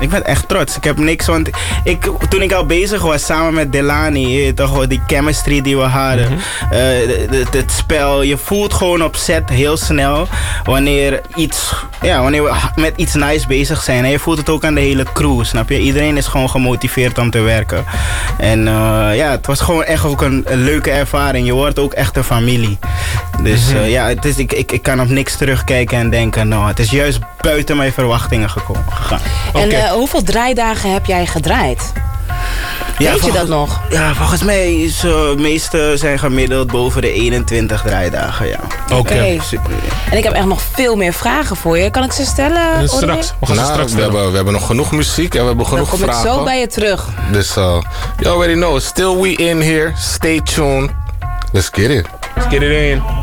Ik ben echt trots. Ik heb niks, want toen ik al bezig was samen met Delani, toch die chemistry die we hadden, het spel, je voelt gewoon op set heel snel wanneer we met iets nice bezig zijn. En je voelt het ook aan de hele crew, snap je? Iedereen is gewoon gemotiveerd om te werken. En het was gewoon echt ook een leuke ervaring. Je wordt ook echt een familie. Dus ik kan op niks terugkijken en denken, nou, het is juist buiten mijn verwachtingen gegaan. En hoeveel draaidagen heb jij gedraaid? Weet je dat nog? Ja, volgens mij is de meeste zijn gemiddeld boven de 21 draaidagen, ja. Oké. En ik heb echt nog veel meer vragen voor je. Kan ik ze stellen? Straks. We hebben nog genoeg muziek en we hebben genoeg vragen. Dan kom ik zo bij je terug. Dus, you already know. Still we in here. Stay tuned. Let's get it. Let's get it in.